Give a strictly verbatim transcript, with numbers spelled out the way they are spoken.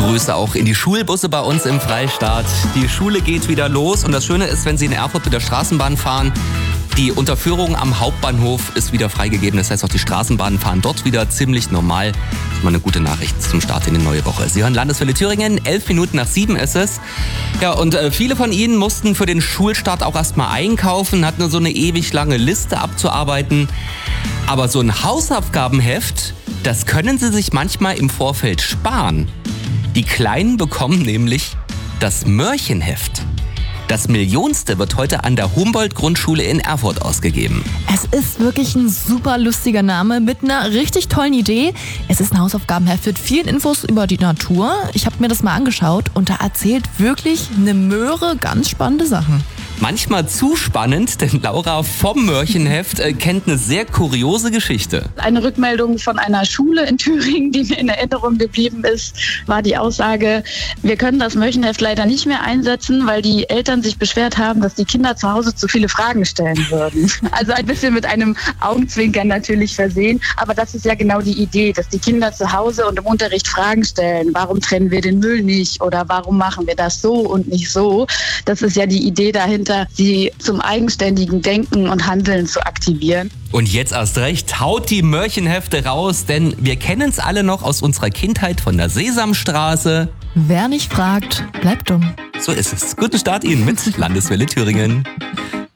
Grüße auch in die Schulbusse bei uns im Freistaat. Die Schule geht wieder los und das Schöne ist, wenn Sie in Erfurt mit der Straßenbahn fahren, die Unterführung am Hauptbahnhof ist wieder freigegeben. Das heißt, auch die Straßenbahnen fahren dort wieder ziemlich normal. Das ist mal eine gute Nachricht zum Start in die neue Woche. Sie hören Landeswelle Thüringen, elf Minuten nach sieben ist es. Ja, und äh, viele von Ihnen mussten für den Schulstart auch erstmal einkaufen, hatten so eine ewig lange Liste abzuarbeiten. Aber so ein Hausaufgabenheft, das können Sie sich manchmal im Vorfeld sparen. Die Kleinen bekommen nämlich das Mörchenheft. Das Millionste wird heute an der Humboldt-Grundschule in Erfurt ausgegeben. Es ist wirklich ein super lustiger Name mit einer richtig tollen Idee. Es ist ein Hausaufgabenheft mit vielen Infos über die Natur. Ich habe mir das mal angeschaut und da erzählt wirklich eine Möhre ganz spannende Sachen. Manchmal zu spannend, denn Laura vom Mörchenheft äh, kennt eine sehr kuriose Geschichte. Eine Rückmeldung von einer Schule in Thüringen, die mir in Erinnerung geblieben ist, war die Aussage, wir können das Mörchenheft leider nicht mehr einsetzen, weil die Eltern sich beschwert haben, dass die Kinder zu Hause zu viele Fragen stellen würden. Also ein bisschen mit einem Augenzwinkern natürlich versehen, aber das ist ja genau die Idee, dass die Kinder zu Hause und im Unterricht Fragen stellen. Warum trennen wir den Müll nicht oder warum machen wir das so und nicht so? Das ist ja die Idee dahinter, sie zum eigenständigen Denken und Handeln zu aktivieren. Und jetzt erst recht, haut die Mörchenhefte raus, denn wir kennen es alle noch aus unserer Kindheit von der Sesamstraße. Wer nicht fragt, bleibt dumm. So ist es. Guten Start Ihnen mit Landeswelle Thüringen.